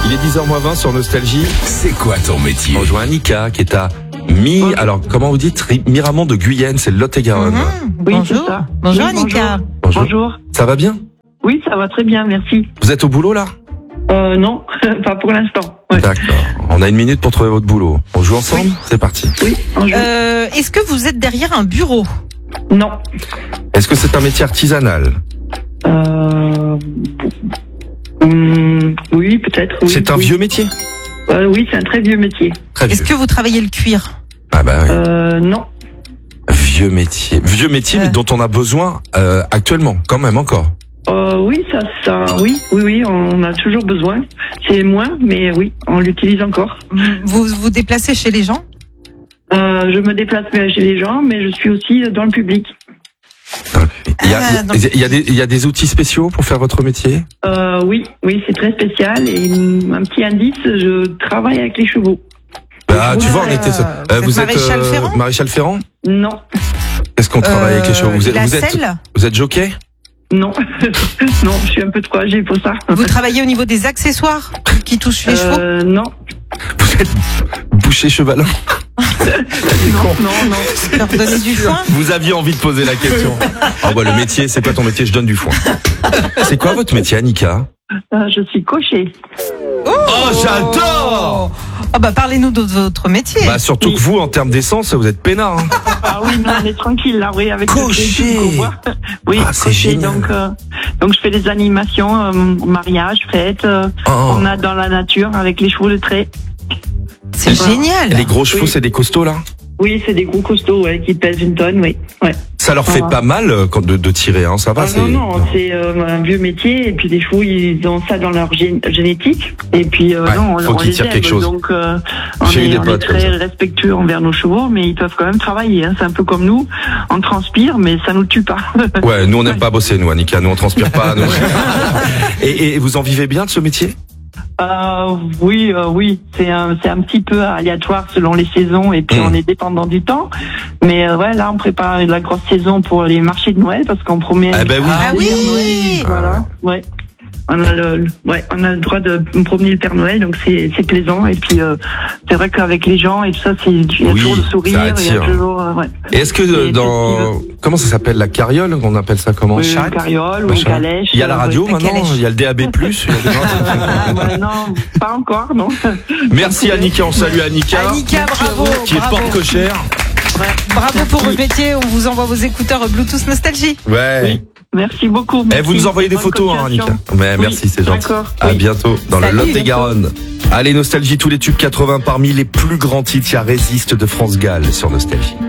Il est 10h20 sur Nostalgie. C'est quoi ton métier? On rejoint Annika qui est à alors comment vous dites, Miramont de Guyenne, c'est le Lot-et-Garonne. Oui, Bonjour. c'est ça. Bonjour Oui, Annika. Bonjour. Ça va bien? Oui, ça va très bien, merci. Vous êtes au boulot là? Non, pas pour l'instant. Ouais. D'accord. On a une minute pour trouver votre boulot. On joue ensemble? Oui. C'est parti. Oui, on joue. Est-ce que vous êtes derrière un bureau? Non. Est-ce que c'est un métier artisanal? Oui, peut-être. Oui, C'est un oui. vieux métier? Oui, c'est un très vieux métier. Très Est-ce vieux. que vous travaillez le cuir? Ah bah oui. Non. Vieux métier. Vieux métier mais dont on a besoin actuellement, quand même encore. Oui, oui, on a toujours besoin. C'est moins, mais oui, on l'utilise encore. Vous vous déplacez chez les gens? Je me déplace chez les gens, mais je suis aussi dans le public. Il y a des outils spéciaux pour faire votre métier? Oui, c'est très spécial. Et un petit indice, je travaille avec les chevaux. Ah, tu vois, on était. Vous êtes Maréchal Ferrand? Maréchal Ferrand? Non, Qu'est-ce qu'on travaille avec les chevaux? La Vous êtes jockey? non, non, je suis un peu trop âgée pour ça. Vous travaillez au niveau des accessoires qui touchent les chevaux? Non, Vous êtes boucher chevalant? non. Leur donner du foin? Vous aviez envie de poser la question. Ah bah le métier, c'est quoi ton métier? Je donne du foin. C'est quoi votre métier, Annika? Je suis cocher. Oh, j'adore! Ah bah parlez-nous de votre métier. Bah surtout que vous, en termes d'essence, vous êtes peinard. Hein. Ah oui, non, on est tranquille là, oui, avec Cocher. le qu'on voit. Oui, Ah, c'est cocher. génial. Donc je fais des animations, mariage, fête, on a dans la nature avec les chevaux de trait. C'est génial. Les gros chevaux, Oui. c'est des costauds là? Oui, c'est des gros costauds, ouais, qui pèsent une tonne, oui. Ouais. Ça leur fait pas mal de tirer, hein, ça va? Non, c'est un vieux métier, et puis les chevaux, ils ont ça dans leur génétique, et puis non, faut on qu'ils les tirent aime, quelque chose. donc on J'ai eu des est potes comme très ça. respectueux envers nos chevaux, mais ils peuvent quand même travailler, hein. C'est un peu comme nous, on transpire, mais ça nous tue pas. Ouais, nous on n'aime pas bosser, nous, Annika, nous on transpire pas. Nous. Et vous en vivez bien de ce métier? Oui, c'est un petit peu aléatoire selon les saisons, et puis on est dépendant du temps. Mais ouais, là on prépare la grosse saison pour les marchés de Noël parce qu'on promet. Ah ben oui. Ah oui. Voilà, ouais. On a le droit de promener le Père Noël, donc c'est plaisant. Et puis c'est vrai qu'avec les gens et tout ça, il y a toujours le sourire, ça il y a attire. toujours ouais. Et est-ce que Et comment ça s'appelle, la carriole, on appelle ça comment? Une carriole ou une Machin. calèche. Il y a la radio la maintenant, calèche. il y a le DAB+. Il y a des gens qui- Non, pas encore, non. Merci Annika, on salue Annika. Annika, bravo. Qui est bravo. porte-cochère. Bravo pour votre métier. On vous envoie vos écouteurs Bluetooth Nostalgie. Ouais. Oui. Merci beaucoup. Et vous merci. nous envoyez des Bonne photos, hein, continuation. Annika. Mais merci, c'est gentil. D'accord. À Oui. bientôt dans le Salut. Lot-et-Garonne. Allez, Nostalgie, tous les tubes 80 parmi les plus grands titres. Il y a Résiste de France Gall sur Nostalgie.